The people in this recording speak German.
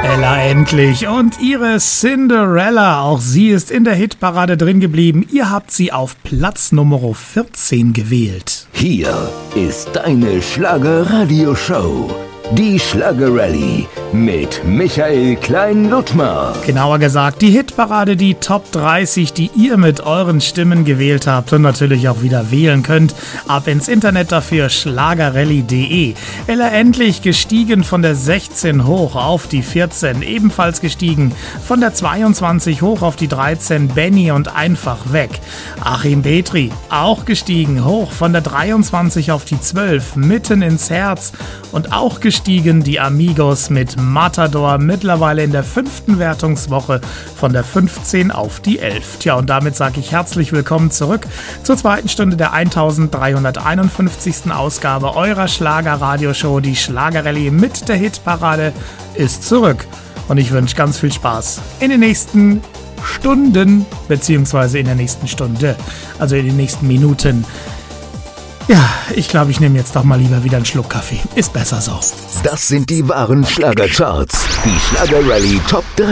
Ella endlich und ihre Cinderella, auch sie ist in der Hitparade drin geblieben. Ihr habt sie auf Platz Nummer 14 gewählt. Hier ist deine Schlagerradioshow, die Schlagerrallye mit Michael Klein-Ludmer. Genauer gesagt, die Hitparade, die Top 30, die ihr mit euren Stimmen gewählt habt und natürlich auch wieder wählen könnt. Ab ins Internet dafür, schlagerrallye.de. Ella endlich gestiegen von der 16 hoch auf die 14, ebenfalls gestiegen von der 22 hoch auf die 13, Benny und Einfach weg. Achim Petri, auch gestiegen, hoch von der 23 auf die 12, mitten ins Herz und auch gestiegen die Amigos mit Matador, mittlerweile in der 5. Wertungswoche von der 15 auf die 11. Tja, und damit sage ich herzlich willkommen zurück zur zweiten Stunde der 1351. Ausgabe eurer Schlagerradioshow. Die Schlagerrallye mit der Hitparade ist zurück. Und ich wünsche ganz viel Spaß in den nächsten Stunden, beziehungsweise in der nächsten Stunde, also in den nächsten Minuten. Ja, ich glaube, ich nehme jetzt doch mal lieber wieder einen Schluck Kaffee. Ist besser so. Das sind die wahren Schlagercharts. Die Schlagerrallye Top 30.